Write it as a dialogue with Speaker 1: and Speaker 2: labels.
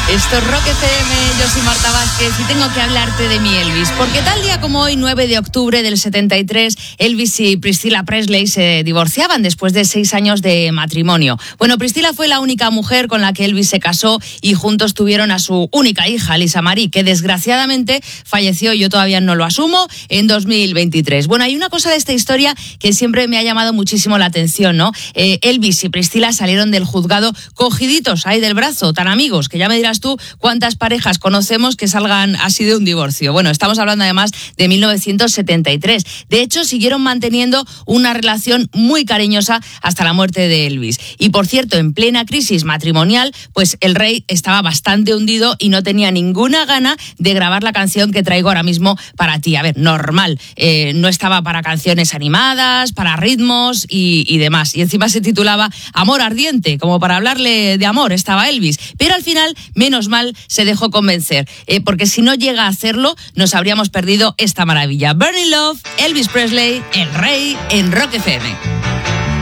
Speaker 1: Esto es Rock FM, yo soy Marta Vázquez y tengo que hablarte de mi Elvis, porque tal día como hoy, 9 de octubre del 73, Elvis y Priscilla Presley se divorciaban después de 6 años de matrimonio. Bueno, Priscilla fue la única mujer con la que Elvis se casó y juntos tuvieron a su única hija, Lisa Marie, que desgraciadamente falleció, yo todavía no lo asumo, en 2023. Bueno, hay una cosa de esta historia que siempre me ha llamado muchísimo la atención, ¿no? Elvis y Priscilla salieron del juzgado cogiditos ahí del brazo, tan amigos, que ya me dirás tú cuántas parejas conocemos que salgan así de un divorcio. Bueno, estamos hablando además de 1973. De hecho, siguieron manteniendo una relación muy cariñosa hasta la muerte de Elvis. Y por cierto, en plena crisis matrimonial, pues el rey estaba bastante hundido y no tenía ninguna gana de grabar la canción que traigo ahora mismo para ti. A ver, normal, no estaba para canciones animadas, para ritmos y demás. Y encima se titulaba Amor Ardiente, como para hablarle de amor, estaba Elvis. Pero al final, menos mal, se dejó convencer, porque si no llega a hacerlo, nos habríamos perdido esta maravilla. Burning Love, Elvis Presley, el rey, en Rock FM.